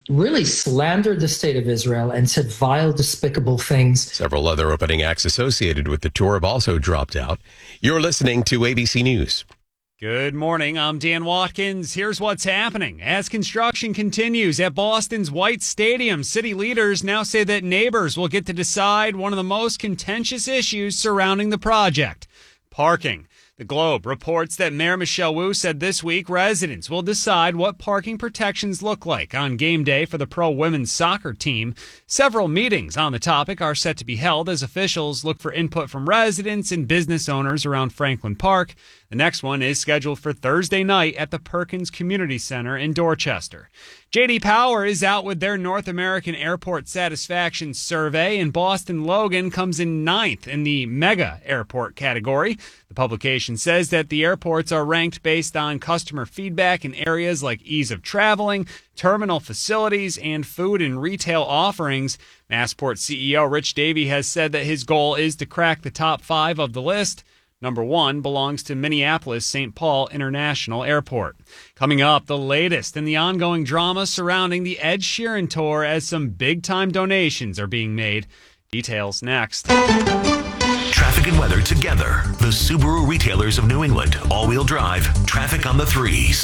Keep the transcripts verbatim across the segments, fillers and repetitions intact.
really slandered the state of Israel and said vile, despicable things. Several other opening acts associated with the tour have also dropped out. You're listening to A B C News. Good morning, I'm Dan Watkins. Here's what's happening. As construction continues at Boston's White Stadium, city leaders now say that neighbors will get to decide one of the most contentious issues surrounding the project: parking. The Globe reports that Mayor Michelle Wu said this week residents will decide what parking protections look like on game day for the pro women's soccer team. Several meetings on the topic are set to be held as officials look for input from residents and business owners around Franklin Park. The next one is scheduled for Thursday night at the Perkins Community Center in Dorchester. J D Power is out with their North American Airport Satisfaction Survey, and Boston Logan comes in ninth in the mega airport category. The publication says that the airports are ranked based on customer feedback in areas like ease of traveling, terminal facilities, and food and retail offerings. Massport C E O Rich Davey has said that his goal is to crack the top five of the list. Number one belongs to Minneapolis Saint Paul International Airport. Coming up, the latest in the ongoing drama surrounding the Ed Sheeran tour as some big-time donations are being made. Details next. Traffic and weather together. The Subaru retailers of New England. All-wheel drive. Traffic on the threes.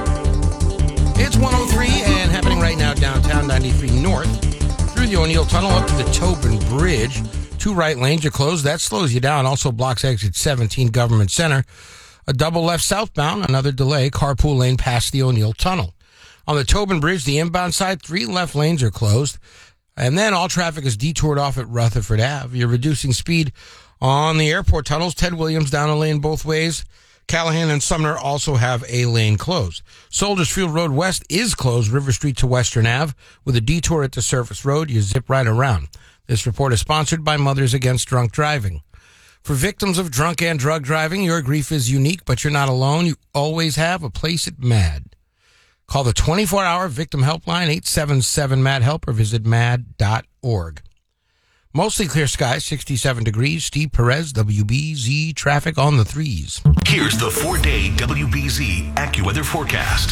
It's one oh three and happening right now downtown, ninety-three North. Through the O'Neill Tunnel up to the Tobin Bridge. Two right lanes are closed. That slows you down. Also blocks exit seventeen Government Center. A double left southbound. Another delay. Carpool lane past the O'Neill Tunnel. On the Tobin Bridge, the inbound side, three left lanes are closed. And then all traffic is detoured off at Rutherford Avenue. You're reducing speed on the airport tunnels. Ted Williams down a lane both ways. Callahan and Sumner also have a lane closed. Soldiers Field Road West is closed. River Street to Western Avenue. With a detour at the surface road, you zip right around. This report is sponsored by Mothers Against Drunk Driving. For victims of drunk and drug driving, your grief is unique, but you're not alone. You always have a place at MAD. Call the twenty-four hour victim helpline, eight seven seven MAD HELP, or visit mad dot org. Mostly clear skies, sixty-seven degrees. Steve Perez, W B Z traffic on the threes. Here's the four-day W B Z AccuWeather forecast.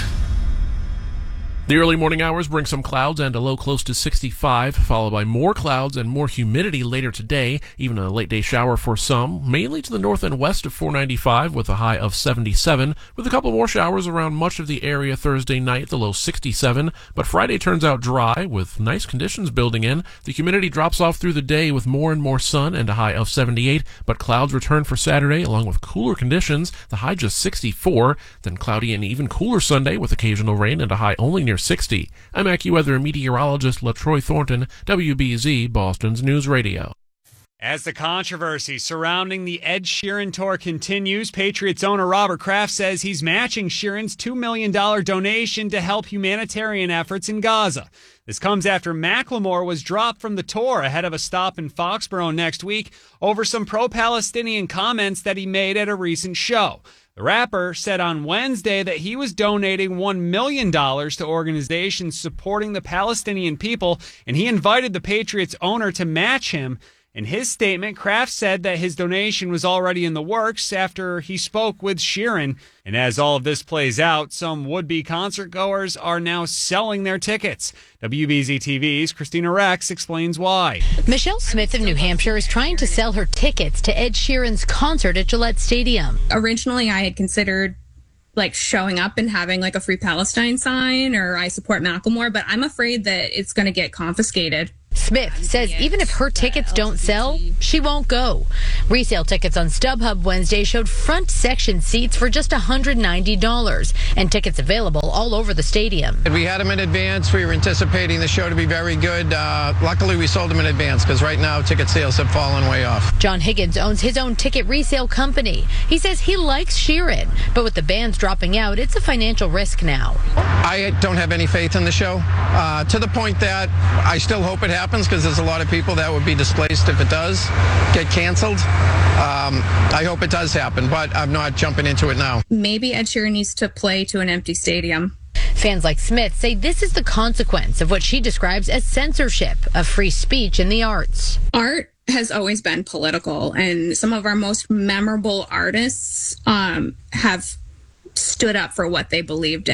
The early morning hours bring some clouds and a low close to sixty-five, followed by more clouds and more humidity later today, even a late day shower for some, mainly to the north and west of four ninety-five with a high of seventy-seven, with a couple more showers around much of the area Thursday night, the low sixty-seven, but Friday turns out dry with nice conditions building in. The humidity drops off through the day with more and more sun and a high of seventy-eight, but clouds return for Saturday along with cooler conditions, the high just sixty-four, then cloudy and even cooler Sunday with occasional rain and a high only near sixty. I'm AccuWeather meteorologist LaTroy Thornton, W B Z, Boston's News Radio. As the controversy surrounding the Ed Sheeran tour continues, Patriots owner Robert Kraft says he's matching Sheeran's two million dollars donation to help humanitarian efforts in Gaza. This comes after Macklemore was dropped from the tour ahead of a stop in Foxborough next week over some pro-Palestinian comments that he made at a recent show. The rapper said on Wednesday that he was donating one million dollars to organizations supporting the Palestinian people, and he invited the Patriots owner to match him. In his statement, Kraft said that his donation was already in the works after he spoke with Sheeran. And as all of this plays out, some would-be concert-goers are now selling their tickets. W B Z T V's Christina Rex explains why. Michelle Smith of New Hampshire is trying to sell her tickets to Ed Sheeran's concert at Gillette Stadium. Originally, I had considered like showing up and having like a Free Palestine sign or I support Macklemore, but I'm afraid that it's going to get confiscated. Smith says even if her tickets don't sell, she won't go. Resale tickets on StubHub Wednesday showed front section seats for just one hundred ninety dollars and tickets available all over the stadium. We had them in advance. We were anticipating the show to be very good. Uh, luckily, we sold them in advance because right now ticket sales have fallen way off. John Higgins owns his own ticket resale company. He says he likes Sheeran, but with the bands dropping out, it's a financial risk now. I don't have any faith in the show uh, to the point that I still hope it happens. Because there's a lot of people that would be displaced if it does get canceled. Um, I hope it does happen, but I'm not jumping into it now. Maybe Ed Sheeran needs to play to an empty stadium. Fans like Smith say this is the consequence of what she describes as censorship of free speech in the arts. Art has always been political, and some of our most memorable artists um, have stood up for what they believed in.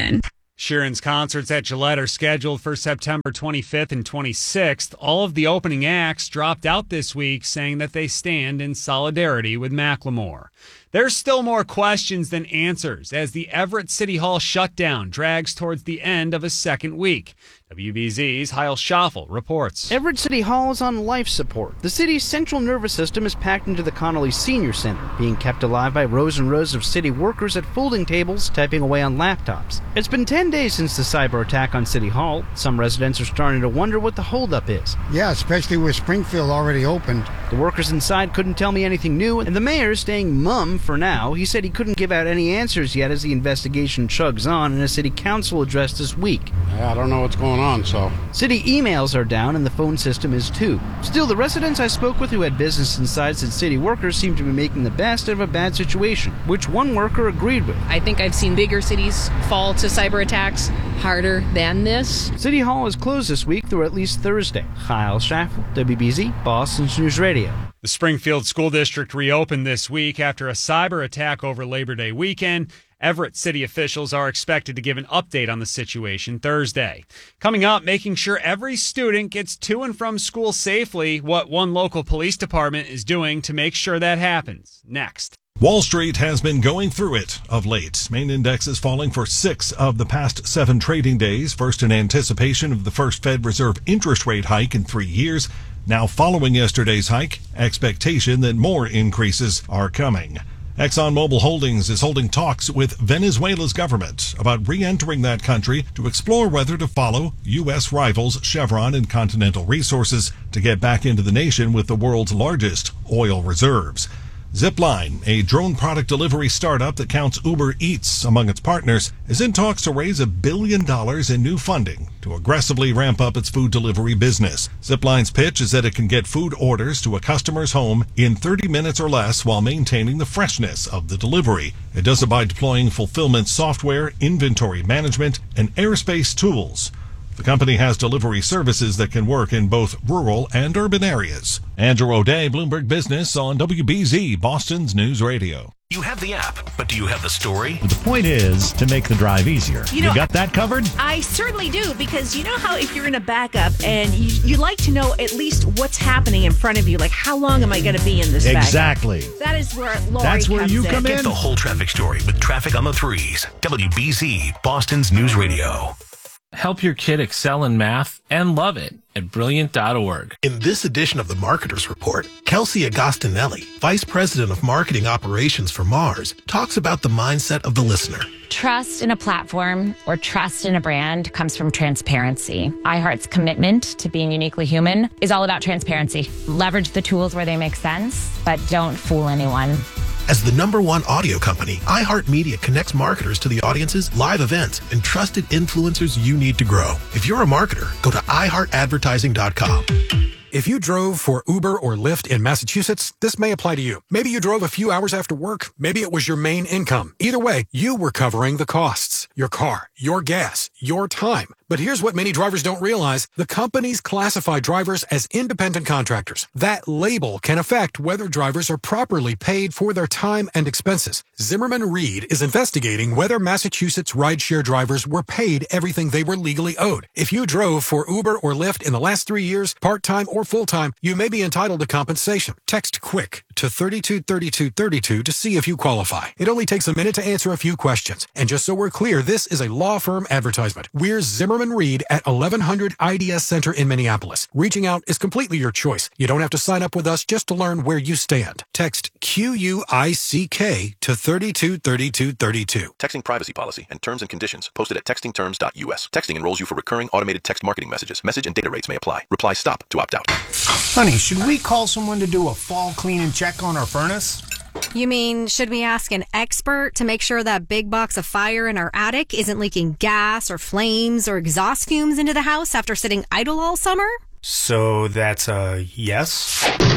Sheeran's concerts at Gillette are scheduled for September twenty-fifth and twenty-sixth. All of the opening acts dropped out this week, saying that they stand in solidarity with Macklemore. There's still more questions than answers as the Everett City Hall shutdown drags towards the end of a second week. W B Z's Heil Schaffel reports. Everett City Hall is on life support. The city's central nervous system is packed into the Connolly Senior Center, being kept alive by rows and rows of city workers at folding tables, typing away on laptops. It's been ten days since the cyber attack on City Hall. Some residents are starting to wonder what the holdup is. Yeah, especially with Springfield already opened. The workers inside couldn't tell me anything new, and the mayor's staying mum for now. He said he couldn't give out any answers yet as the investigation chugs on in a city council address this week. Yeah, I don't know what's going on, so... City emails are down and the phone system is too. Still, the residents I spoke with who had business inside said city workers seem to be making the best out of a bad situation, which one worker agreed with. I think I've seen bigger cities fall to cyber attacks harder than this. City Hall is closed this week through at least Thursday. Heil Schaffel, W B Z, Boston's News Radio. The Springfield School District reopened this week after a cyber attack over Labor Day weekend. Everett city officials are expected to give an update on the situation Thursday. Coming up, making sure every student gets to and from school safely, what one local police department is doing to make sure that happens. Next. Wall Street has been going through it of late. Main indexes falling for six of the past seven trading days, first in anticipation of the first Fed Reserve interest rate hike in three years. Now, following yesterday's hike, expectation that more increases are coming. ExxonMobil Holdings is holding talks with Venezuela's government about re-entering that country to explore whether to follow U S rivals Chevron and Continental Resources to get back into the nation with the world's largest oil reserves. Zipline, a drone product delivery startup that counts Uber Eats among its partners, is in talks to raise a billion dollars in new funding to aggressively ramp up its food delivery business. Zipline's pitch is that it can get food orders to a customer's home in thirty minutes or less while maintaining the freshness of the delivery. It does it by deploying fulfillment software, inventory management, and airspace tools. The company has delivery services that can work in both rural and urban areas. Andrew O'Day, Bloomberg Business on W B Z, Boston's News Radio. You have the app, but do you have the story? The point is to make the drive easier. You, know, you got that covered? I certainly do, because you know how if you're in a backup and you, you like to know at least what's happening in front of you, like how long am I going to be in this exactly. backup? Exactly. That is where Lori That's where comes you in. come in. Get the whole traffic story with Traffic on the Threes. W B Z, Boston's News Radio. Help your kid excel in math and love it at brilliant dot org. In this edition of the Marketer's Report, Kelsey Agostinelli, Vice President of Marketing Operations for Mars, talks about the mindset of the listener. Trust in a platform or trust in a brand comes from transparency. iHeart's commitment to being uniquely human is all about transparency. Leverage the tools where they make sense, but don't fool anyone. As the number one audio company, iHeartMedia connects marketers to the audiences, live events, and trusted influencers you need to grow. If you're a marketer, go to i heart advertising dot com. If you drove for Uber or Lyft in Massachusetts, this may apply to you. Maybe you drove a few hours after work. Maybe it was your main income. Either way, you were covering the costs. Your car, your gas, your time. But here's what many drivers don't realize. The companies classify drivers as independent contractors. That label can affect whether drivers are properly paid for their time and expenses. Zimmerman Reed is investigating whether Massachusetts rideshare drivers were paid everything they were legally owed. If you drove for Uber or Lyft in the last three years, part-time or full-time, you may be entitled to compensation. Text QUICK to thirty-two thirty-two thirty-two to see if you qualify. It only takes a minute to answer a few questions. And just so we're clear, this is a law firm advertisement. We're Zimmerman Reed at eleven hundred I D S Center in Minneapolis. Reaching out is completely your choice. You don't have to sign up with us just to learn where you stand. Text Q U I C K to thirty-two thirty-two thirty-two. Texting privacy policy and terms and conditions posted at texting terms dot U S. Texting enrolls you for recurring automated text marketing messages. Message and data rates may apply. Reply STOP to opt out. Honey, should we call someone to do a fall clean and check on our furnace? You mean, should we ask an expert to make sure that big box of fire in our attic isn't leaking gas or flames or exhaust fumes into the house after sitting idle all summer? So that's a yes?